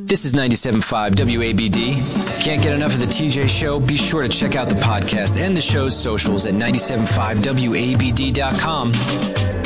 This is 97.5 WABD. Can't get enough of the TJ Show? Be sure to check out the podcast and the show's socials at 97.5WABD.com.